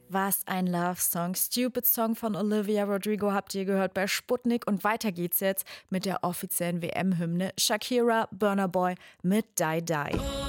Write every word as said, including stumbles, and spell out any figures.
Was ein Love-Song. Stupid Song von Olivia Rodrigo habt ihr gehört bei Sputnik. Und weiter geht's jetzt mit der offiziellen W M-Hymne. Shakira, Burna Boy mit Die Die.